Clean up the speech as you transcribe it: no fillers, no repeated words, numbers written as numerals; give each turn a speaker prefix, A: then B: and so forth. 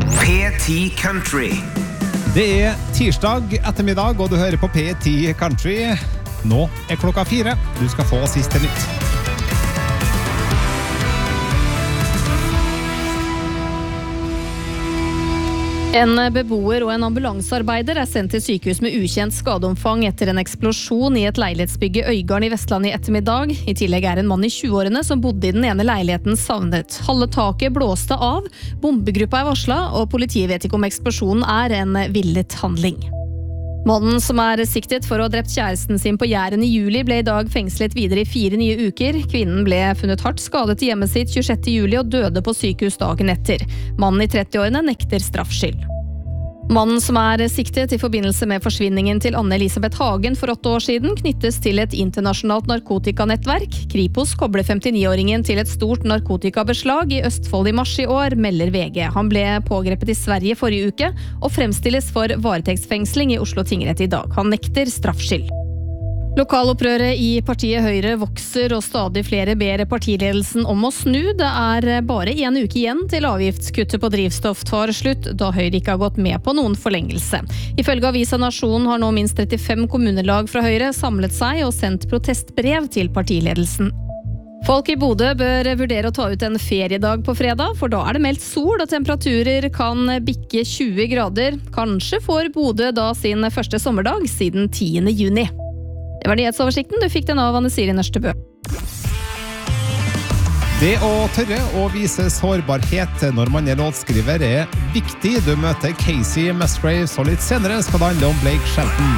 A: P10 Country.
B: Det tirsdag ettermiddag, og du hører på P10 Country. Nå klokka 4. Du skal få siste nytt.
C: En beboer og en ambulansearbeider sendt til sykehus med ukjent skadeomfang etter en eksplosjon i et leilighetsbygge i Øygarden i Vestland i ettermiddag. I tillegg en mann i 20-årene som bodde i den ene leiligheten savnet. Halve taket blåste av, bombegruppa varslet, og politiet vet ikke om eksplosjonen en villet handling. Mannen som siktet for å ha drept kjæresten sin på Jæren i juli ble i dag fengslet videre i 4 nye uker. Kvinnen ble funnet hardt skadet i hjemmet sitt 26. juli og døde på sykehus dagen etter. Mannen i 30-årene nekter straffskyld. Mannen som siktet i forbindelse med forsvinningen til Anne-Elisabeth Hagen for 8 år siden knyttes til et internasjonalt narkotikanettverk. Kripos kobler 59-åringen til et stort narkotikabeslag i Østfold i mars i år, melder VG. Han ble pågrepet i Sverige forrige uke og fremstilles for varetektsfengsling i Oslo tingrett i dag. Han nekter straffskyld. Lokalopprøret i partiet Høyre vokser, og stadig flere ber partiledelsen om å snu. Det bare 1 uke igjen til avgiftskuttet på drivstoff tar slutt, da Høyre ikke har gått med på noen forlengelse. Ifølge Avisa Nasjon har nå minst 35 kommunelag fra Høyre samlet seg og sendt protestbrev til partiledelsen. Folk i Bodø bør vurdere å ta ut en feriedag på fredag, for da det meldt sol og temperaturer kan bikke 20 grader. Kanskje får Bodø da sin første sommerdag siden 10. juni. Det var nyhetsoversikten. Du fikk den av Anne Siri Nørstebø.
B: Det å tørre å vise sårbarhet når man låtskriver viktig. Du møter Casey Musgraves, og litt senere skal det handle om Blake Shelton.